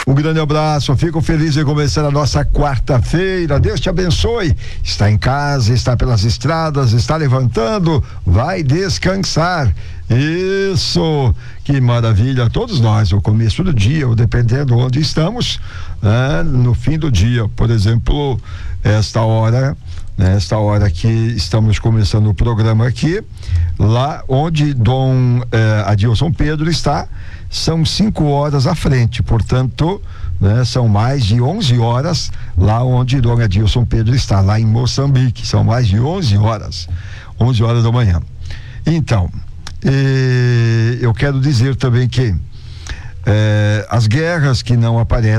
Um grande abraço, fico feliz de começar a nossa quarta-feira. Deus te abençoe. Está em casa, está pelas estradas, está levantando, vai descansar. Isso, que maravilha. Todos nós, o começo do dia, ou dependendo onde estamos, no fim do dia, por exemplo, esta hora que estamos começando o programa aqui, lá onde Dom Adilson Pedro está, são 5 horas à frente, portanto, são mais de 11 horas lá onde Dom Adilson Pedro está, lá em Moçambique, são mais de 11 horas da manhã. Então, eu quero dizer também que as guerras que não aparecem